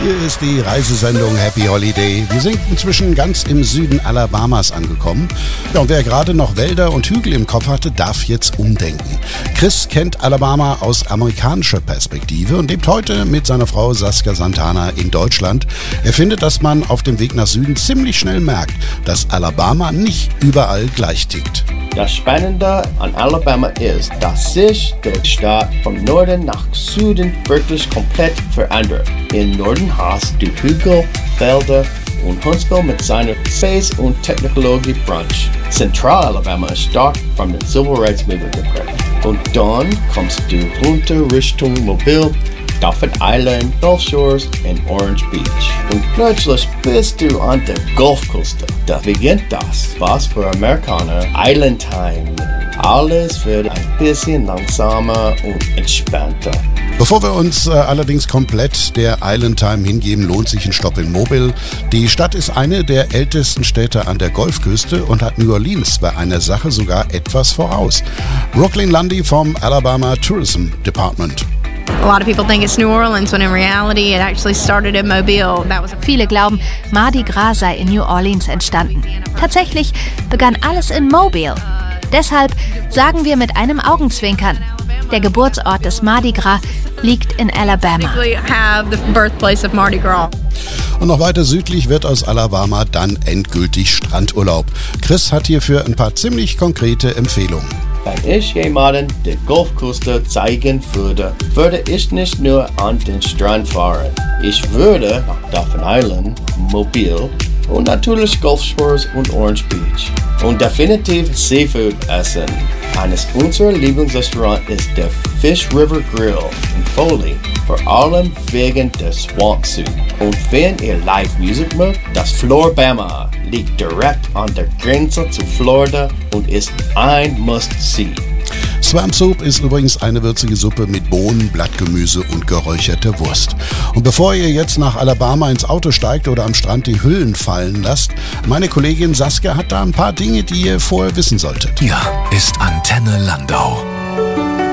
Hier ist die Reisesendung Happy Holiday. Wir sind inzwischen ganz im Süden Alabamas angekommen. Ja, und wer gerade noch Wälder und Hügel im Kopf hatte, darf jetzt umdenken. Chris kennt Alabama aus amerikanischer Perspektive und lebt heute mit seiner Frau Saskia Santana in Deutschland. Er findet, dass man auf dem Weg nach Süden ziemlich schnell merkt, dass Alabama nicht überall gleich tickt. Das Spannende an Alabama ist, dass sich der Staat von Norden nach Süden wirklich komplett verändert. Im Norden hast du Hügel, Felder und Huntsville mit seiner Space- und Technologie-Branche. Zentral-Alabama ist stark von den Civil Rights Movement geprägt. Und dann kommst du runter Richtung Mobile, Dauphin Island, Gulf Shores und Orange Beach. Und plötzlich bist du an der Golfküste. Da beginnt das, was für Amerikaner Island Time. Alles wird ein bisschen langsamer und entspannter. Bevor wir uns allerdings komplett der Island Time hingeben, lohnt sich ein Stopp in Mobile. Die Stadt ist eine der ältesten Städte an der Golfküste und hat New Orleans bei einer Sache sogar etwas voraus. Brooklyn Lundy vom Alabama Tourism Department. A lot of people think it's New Orleans, when in reality it actually started in Mobile. Viele glauben, Mardi Gras sei in New Orleans entstanden. Tatsächlich begann alles in Mobile. Deshalb sagen wir mit einem Augenzwinkern: Der Geburtsort des Mardi Gras liegt in Alabama. Und noch weiter südlich wird aus Alabama dann endgültig Strandurlaub. Chris hat hierfür ein paar ziemlich konkrete Empfehlungen. Wenn ich jemanden die Golfküste zeigen würde ich nicht nur an den Strand fahren. Ich würde nach Dauphin Island, Mobile und natürlich Gulf Shores und Orange Beach. Und definitiv Seafood essen. Eines unserer Lieblingsrestaurants ist der Fish River Grill in Foley, vor allem wegen der Swamp Soup. Und wenn ihr Live-Musik mögt, das Floribama liegt direkt an der Grenze zu Florida und ist ein Must-See. Swamp Soup ist übrigens eine würzige Suppe mit Bohnen, Blattgemüse und geräucherter Wurst. Und bevor ihr jetzt nach Alabama ins Auto steigt oder am Strand die Hüllen fallen lasst, meine Kollegin Saskia hat da ein paar Dinge, die ihr vorher wissen solltet. Hier ist Antenne Landau.